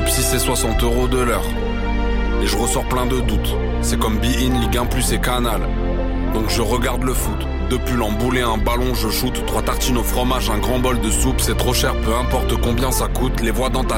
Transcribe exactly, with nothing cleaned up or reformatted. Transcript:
si c'est soixante euros de l'heure. Et je ressors plein de doutes. C'est comme Be-In, Ligue un plus et Canal. Donc je regarde le foot. Depuis l'emboulé, un ballon, je shoot. Trois tartines au fromage, un grand bol de soupe. C'est trop cher, peu importe combien ça coûte. Les voix dans ta